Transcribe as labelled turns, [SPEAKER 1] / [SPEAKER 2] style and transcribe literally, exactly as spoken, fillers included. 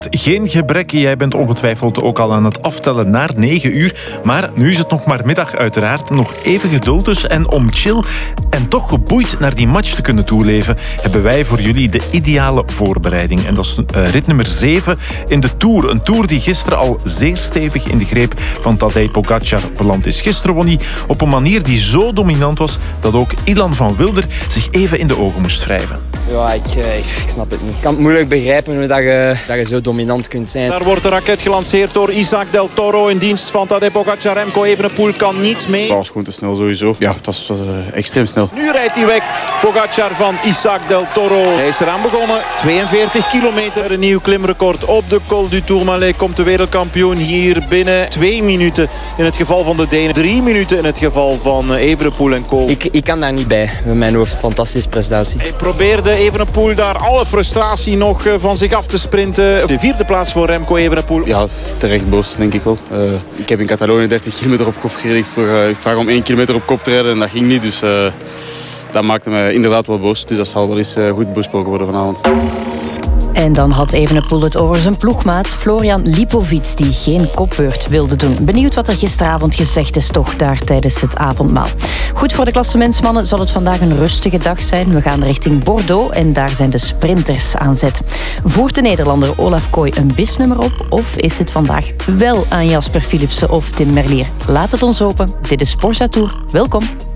[SPEAKER 1] Geen gebrek, jij bent ongetwijfeld ook al aan het aftellen naar negen uur. Maar nu is het nog maar middag uiteraard. Nog even geduld dus. En om chill en toch geboeid naar die match te kunnen toeleven, hebben wij voor jullie de ideale voorbereiding. En dat is uh, rit nummer zeven in de Tour. Een Tour die gisteren al zeer stevig in de greep van Tadej Pogacar beland is. Gisteren won hij op een manier die zo dominant was dat ook Ilan van Wilder zich even in de ogen moest wrijven.
[SPEAKER 2] Ja, ik, ik snap het niet. Ik kan het moeilijk begrijpen hoe dat je, dat je zo dominant kunt zijn.
[SPEAKER 3] Daar wordt de raket gelanceerd door Isaac Del Toro in dienst van Tadej Pogacar. Remco Evenepoel kan niet mee.
[SPEAKER 4] Het was gewoon te snel sowieso. Ja, het was, het was uh, extreem snel.
[SPEAKER 3] Nu rijdt hij weg, Pogacar van Isaac Del Toro. Hij is eraan begonnen, tweeënveertig kilometer. Een nieuw klimrecord op de Col du Tourmalet. Komt de wereldkampioen hier binnen twee minuten in het geval van de Denen. Drie minuten in het geval van Evenepoel en co.
[SPEAKER 2] Ik, ik kan daar niet bij, met mijn hoofd. Fantastische prestatie.
[SPEAKER 3] Hij probeerde Evenepoel daar alle frustratie nog van zich af te sprinten. De vierde plaats voor Remco Evenepoel.
[SPEAKER 4] Ja, terecht boos, denk ik wel. Uh, ik heb in Catalonië dertig kilometer op kop gereden. Voor, uh, ik vraag om één kilometer op kop te rijden en dat ging niet. Dus uh, dat maakte me inderdaad wel boos. Dus dat zal wel eens uh, goed besproken worden vanavond.
[SPEAKER 5] En dan had Evenepoel het over zijn ploegmaat Florian Lipovic, die geen kopbeurt wilde doen. Benieuwd wat er gisteravond gezegd is toch daar tijdens het avondmaal. Goed, voor de klassementsmannen zal het vandaag een rustige dag zijn. We gaan richting Bordeaux en daar zijn de sprinters aan zet. Voert de Nederlander Olaf Kooi een bisnummer op? Of is het vandaag wel aan Jasper Philipsen of Tim Merlier? Laat het ons hopen. Dit is Sporza Tour. Welkom.